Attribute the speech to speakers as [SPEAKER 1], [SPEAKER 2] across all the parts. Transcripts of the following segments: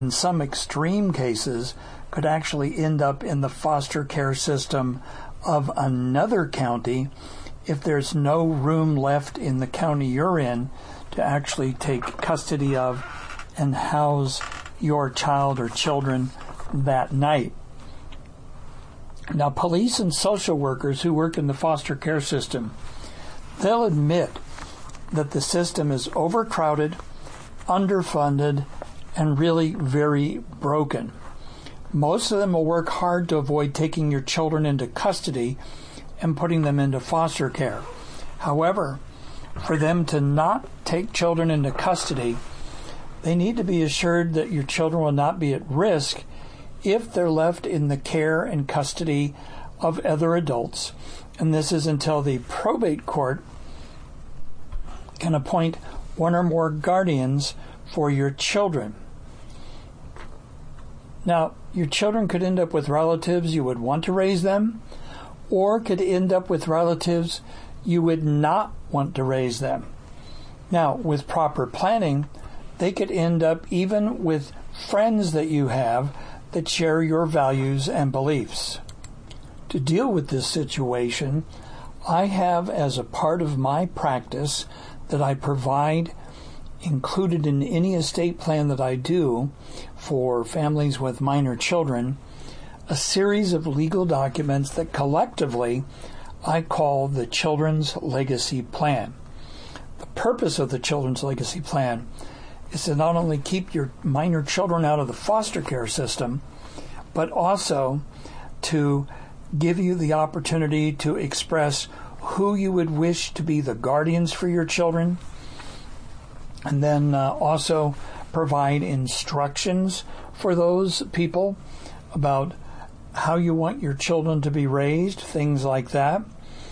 [SPEAKER 1] in some extreme cases, could actually end up in the foster care system of another county if there's no room left in the county you're in to actually take custody of and house your child or children that night. Now, police and social workers who work in the foster care system, they'll admit that the system is overcrowded, underfunded, and really very broken. Most of them will work hard to avoid taking your children into custody and putting them into foster care. However, for them to not take children into custody, they need to be assured that your children will not be at risk if they're left in the care and custody of other adults. And this is until the probate court can appoint one or more guardians for your children. Now, your children could end up with relatives you would want to raise them, or could end up with relatives you would not want to raise them. Now, with proper planning, they could end up even with friends that you have that share your values and beliefs. To deal with this situation, I have, as a part of my practice that I provide included in any estate plan that I do for families with minor children, a series of legal documents that collectively I call the Children's Legacy Plan. The purpose of the Children's Legacy Plan is to not only keep your minor children out of the foster care system, but also to give you the opportunity to express who you would wish to be the guardians for your children, and then also provide instructions for those people about how you want your children to be raised, things like that.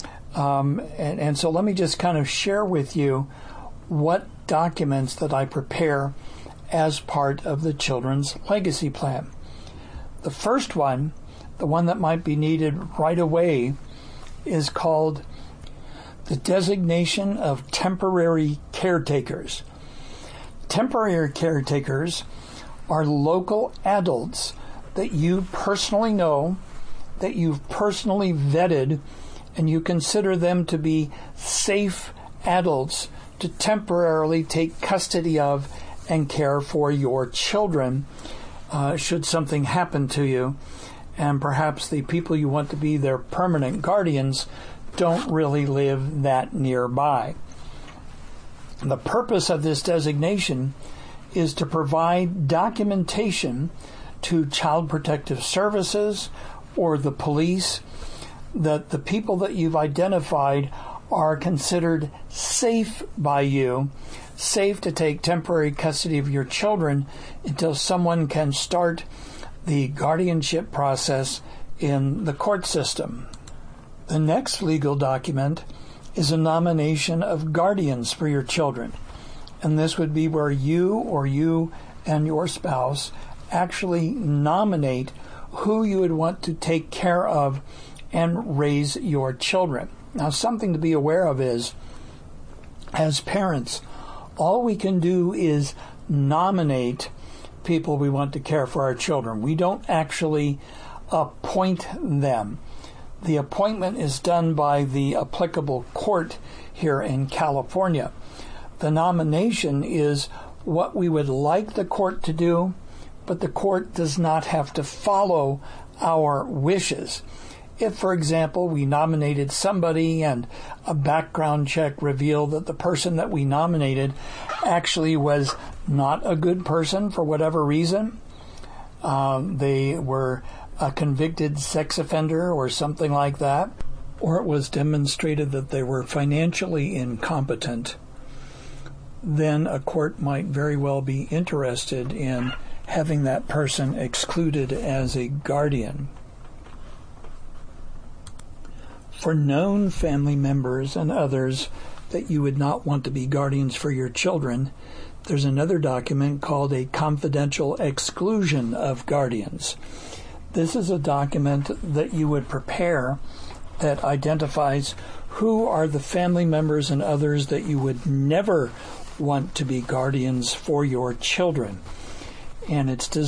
[SPEAKER 1] And so let me just kind of share with you what documents that I prepare as part of the Children's Legacy Plan. The first one, the one that might be needed right away, is called the Designation of Temporary Caretakers. Temporary caretakers are local adults that you personally know, that you've personally vetted, and you consider them to be safe adults to temporarily take custody of and care for your children should something happen to you, and perhaps the people you want to be their permanent guardians don't really live that nearby. The purpose of this designation is to provide documentation to Child Protective Services or the police that the people that you've identified are considered safe by you, safe to take temporary custody of your children until someone can start the guardianship process in the court system. The next legal document is a nomination of guardians for your children. And this would be where you and your spouse actually nominate who you would want to take care of and raise your children. Now, something to be aware of is, as parents, all we can do is nominate people we want to care for our children. We don't actually appoint them. The appointment is done by the applicable court here in California. The nomination is what we would like the court to do, but the court does not have to follow our wishes. If, for example, we nominated somebody and a background check revealed that the person that we nominated actually was not a good person for whatever reason, they were a convicted sex offender or something like that, or it was demonstrated that they were financially incompetent, then a court might very well be interested in having that person excluded as a guardian. For known family members and others that you would not want to be guardians for your children, there's another document called a confidential exclusion of guardians. This is a document that you would prepare that identifies who are the family members and others that you would never want to be guardians for your children. in its design.